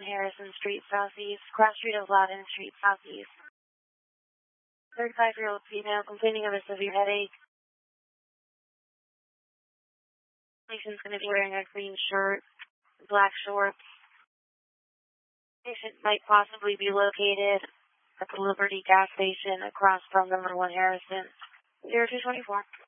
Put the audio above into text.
Harrison Street Southeast, cross street of Loudon Street Southeast. 35-year-old female complaining of a severe headache. Patient's going to be wearing a green shirt, black shorts. Patient might possibly be located at the Liberty gas station across from number 1 Harrison. 0224.